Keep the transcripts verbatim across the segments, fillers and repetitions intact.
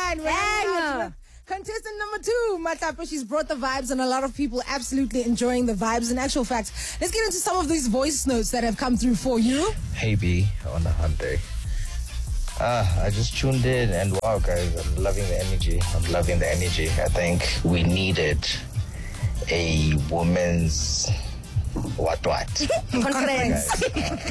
right, man. Contestant number two, Matlape, she's brought the vibes and a lot of people absolutely enjoying the vibes. In actual fact, let's get into some of these voice notes that have come through for you. Hey B, on the hunt day. Ah, I just tuned in and wow guys, I'm loving the energy. I'm loving the energy. I think we needed a woman's what what? Conference.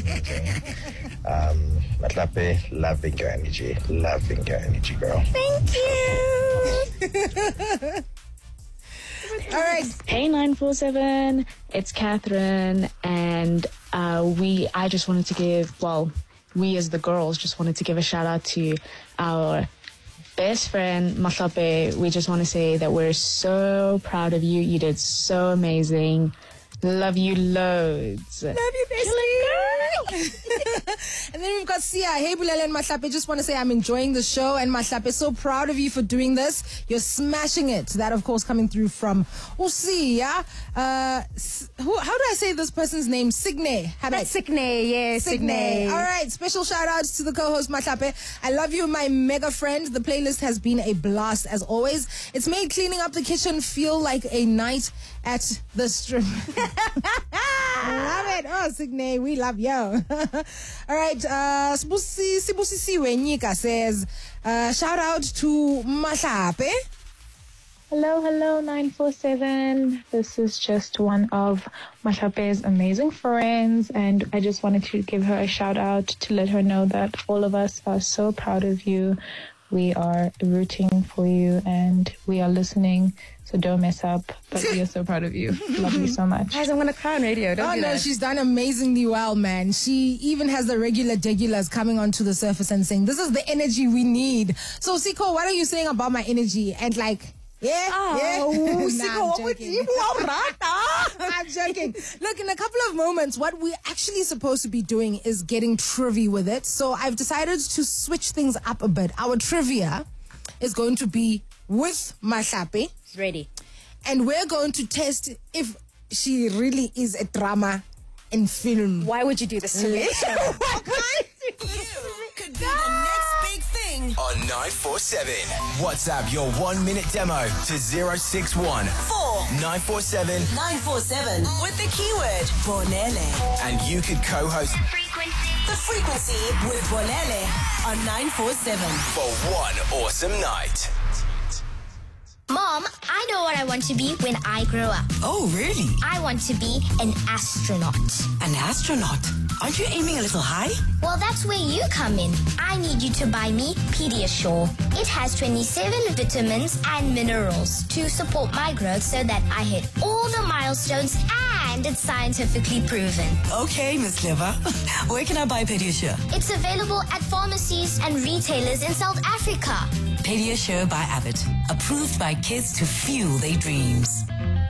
um, Matlape, loving your energy. Loving your energy, girl. Thank you. All right. Hey nine four seven, it's Catherine, and uh, we, I just wanted to give, well, we as the girls just wanted to give a shout out to our best friend, Matlape. We just want to say that we're so proud of you. You did so amazing. Love you loads. Love you, bestie. And then we've got Sia. Hey, Bulele and Matlape. Just want to say I'm enjoying the show. And Matlape, so proud of you for doing this. You're smashing it. That, of course, coming through from Usia. Uh, who, how do I say this person's name? Signe. That's Signe, yes. Signe. All right. Special shout outs to the co-host, Matlape. I love you, my mega friend. The playlist has been a blast, as always. It's made cleaning up the kitchen feel like a night at the strip. Love it. Oh, Signe, we love you. All right. Uh, Sibusi Sibusi Nika says, uh, shout out to Matlape. Hello, hello, nine four seven. This is just one of Matlape's amazing friends, and I just wanted to give her a shout out to let her know that all of us are so proud of you. We are rooting for you, and we are listening, so don't mess up. But we are so proud of you. Love you so much. Guys, I'm going to cry on radio. Don't oh, do no, that. she's done amazingly well, man. She even has the regular degulars coming onto the surface and saying, this is the energy we need. So, Siko, what are you saying about my energy? And, like, yeah, Oh, yeah. Siko, I'm joking. I'm joking. Look, in a couple of moments, what we're actually supposed to be doing is getting trivia with it. So I've decided to switch things up a bit. Our trivia is going to be with Matlape. Ready. And we're going to test if she really is a drama in film. Why would you do this to me? Could be the next big thing on nine four seven. WhatsApp your one minute demo to zero six one four nine four seven nine four seven with the keyword Bonele. And you could co-host The Frequency. The Frequency with Bonele on nine four seven for one awesome night. Mom, I know what I want to be when I grow up. Oh, really? I want to be an astronaut. An astronaut? Aren't you aiming a little high? Well, that's where you come in. I need you to buy me Pediasure. It has twenty-seven vitamins and minerals to support my growth so that I hit all the milestones, and it's scientifically proven. Okay, Miss Clever. Where can I buy Pediasure? It's available at pharmacies and retailers in South Africa. Pediasure by Abbott. Approved by kids to fuel their dreams.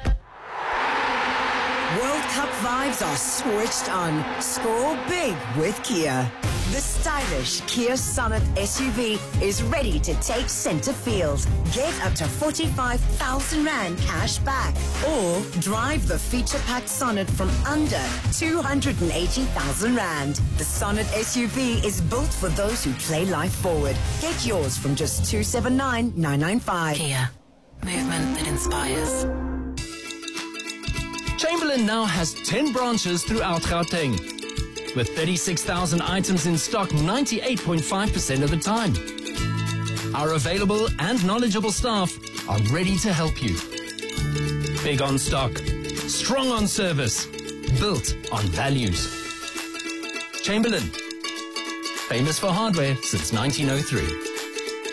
World Cup vibes are switched on. Score big with Kia. The stylish Kia Sonet S U V is ready to take center field. Get up to forty-five thousand rand cash back. Or drive the feature-packed Sonet from under two hundred eighty thousand rand. The Sonet S U V is built for those who play life forward. Get yours from just two seven nine nine nine five. Kia. Movement that inspires. Chamberlain now has ten branches throughout Gauteng, with thirty-six thousand items in stock ninety-eight point five percent of the time. Our available and knowledgeable staff are ready to help you. Big on stock, strong on service, built on values. Chamberlain, famous for hardware since nineteen oh three.